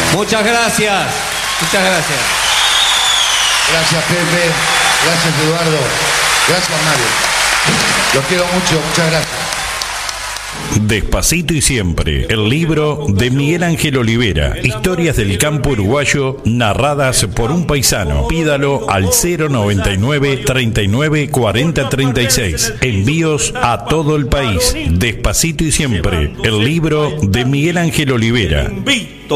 Muchas gracias. Muchas gracias. Gracias, Pepe. Gracias, Eduardo. Gracias, Mario. Los quiero mucho. Muchas gracias. Despacito y siempre, el libro de Miguel Ángel Olivera, historias del campo uruguayo narradas por un paisano. Pídalo al 099 39 40 36. Envíos a todo el país. Despacito y siempre, el libro de Miguel Ángel Olivera.